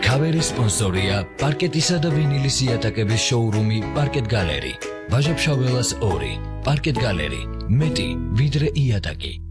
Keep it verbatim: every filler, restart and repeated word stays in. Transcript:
ქავერის სპონსორია პარკეტისა და ვინილის იატაკების შოურუმი პარკეტ გალერი. ვაჟა-ფშაველას ორი. პარკეტ გალერი. მეტი ვიდრე იატაკი.